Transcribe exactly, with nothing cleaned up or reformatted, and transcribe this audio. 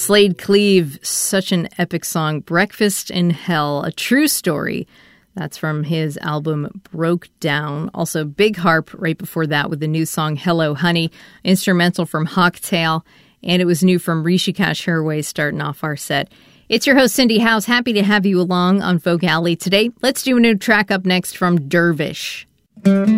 Slade Cleave, such an epic song, Breakfast in Hell, a true story. That's from his album Broke Down. Also, Big Harp right before that with the new song Hello Honey, instrumental from Hawktail, and it was new from Rishikesh Hirway starting off our set. It's your host, Cindy House. Happy to have you along on Folk Alley today. Let's do a new track up next from Dervish.